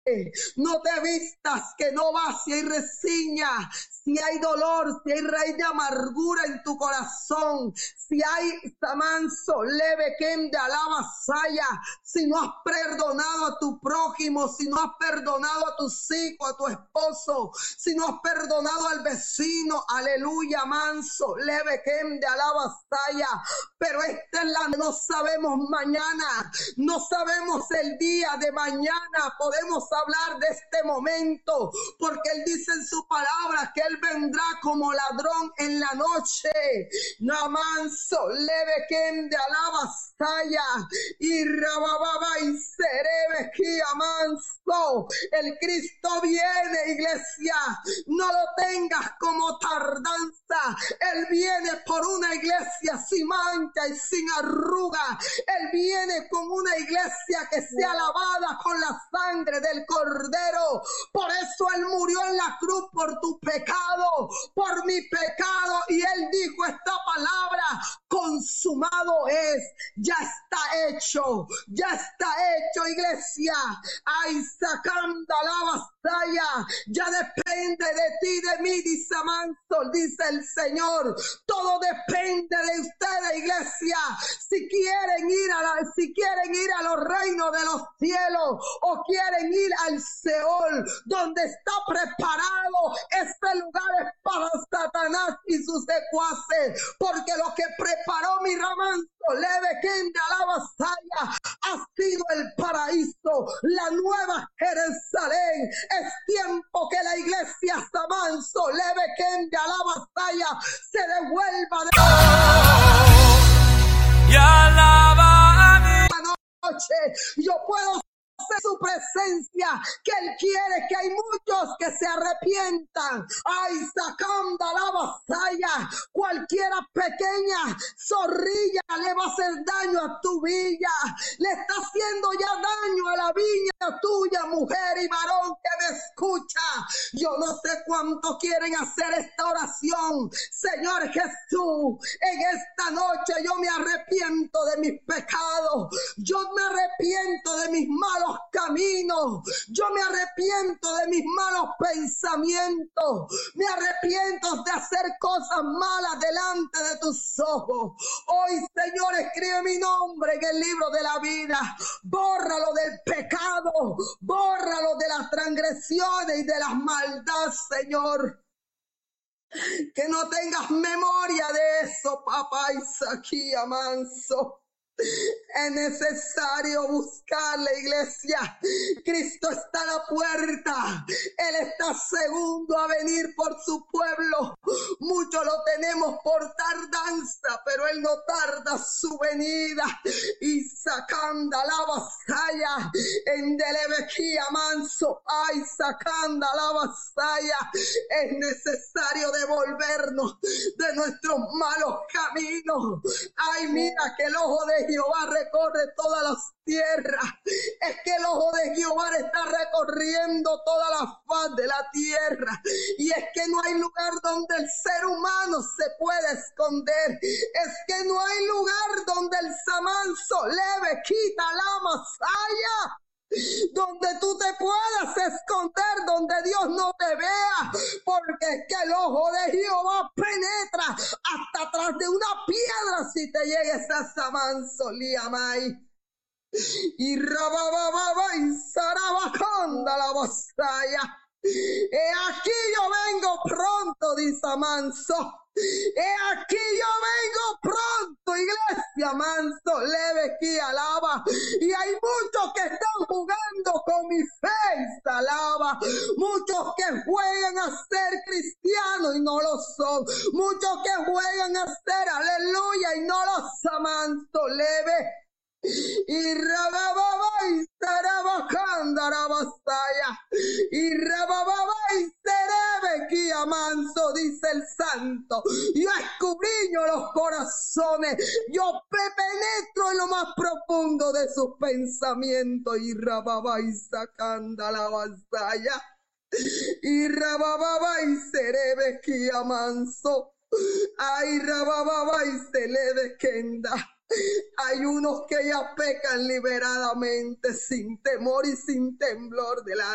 No te vistas que no vas, si hay resiña, si hay dolor, si hay raíz de amargura en tu corazón, si hay samanso, leve quem de alabasaya, si no has perdonado a tu prójimo, si no has perdonado a tus hijos, a tu esposo, si no has perdonado al vecino, aleluya, manso, leve quem de alabasaya, pero esta es la, no sabemos mañana, no sabemos el día de mañana, podemos hablar de este momento, porque Él dice en su palabra que Él vendrá como ladrón en la noche. No manso, leve quien de alabastalla y rabababa y serebe que manso. El Cristo viene, iglesia. No lo tengas como tardanza. Él viene por una iglesia sin mancha y sin arruga. Él viene con una iglesia que sea lavada con la sangre del Cordero. Por eso Él murió en la cruz por tu pecado, por mi pecado. Y Él dijo esta palabra: consumado es, ya está hecho, iglesia. Ay, sacando la batalla, ya depende de ti, de mí, dice Manso, dice el Señor. Todo depende de ustedes, iglesia. Si quieren ir a los reinos de los cielos o quieren ir al Seol, donde está preparado este lugar es para Satanás y sus secuaces, porque lo que preparó mi Ramanso, leve quien de alabastalla, ha sido el paraíso, la nueva Jerusalén. Es tiempo que la iglesia Samanso, leve quien de alabastalla, se devuelva de y alaba a mi noche. Yo puedo su presencia, que Él quiere que hay muchos que se arrepientan. Ay, sacando la batalla, cualquiera pequeña zorrilla le va a hacer daño a tu viña, le está haciendo ya daño a la viña tuya, mujer y varón que me escucha. Yo no sé cuántos quieren hacer esta oración. Señor Jesús, en esta noche yo me arrepiento de mis pecados, yo me arrepiento de mis malos caminos, yo me arrepiento de mis malos pensamientos, me arrepiento de hacer cosas malas delante de tus ojos. Hoy, Señor, escribe mi nombre en el libro de la vida, bórralo del pecado, bórralo de las transgresiones y de las maldades, Señor. Que no tengas memoria de eso, papá Isaquía Manso. Es necesario buscar la iglesia. Cristo está a la puerta. Él está segundo a venir por su pueblo. Mucho lo tenemos por tardanza, pero Él no tarda su venida. Y sacando la vasalla en Delebequía Manso, ay, sacando la vasalla, es necesario devolvernos de nuestros malos caminos. Ay, mira que el ojo de Jehová recorre todas las tierras. Es que el ojo de Jehová está recorriendo toda la faz de la tierra. Y es que no hay lugar donde el ser humano se pueda esconder. Es que no hay lugar donde el samanso leve quita la masaya, donde tú te puedas esconder, donde Dios no te vea, porque es que el ojo de Jehová penetra hasta atrás de una piedra si te llegues a samanso liamay. Y rabababa y sarabacanda la bastalla. Aquí yo vengo pronto, dice Manso. Aquí yo vengo pronto, iglesia Manso, leve que alaba. Y hay muchos que están jugando con mi fe, alaba. Muchos que juegan a ser cristianos y no lo son. Muchos que juegan a ser aleluya y no lo son, Manso, leve. Y rabababa y sarabacanda la bastalla. Y rabababa y serebe que amanso, dice el santo. Yo escudriño los corazones, yo penetro en lo más profundo de sus pensamientos. Y rabababa y sacanda la bastalla. Y rabababa y serebe que amanso. Ay, rabababa y selebe kenda. Hay unos que ya pecan liberadamente, sin temor y sin temblor de la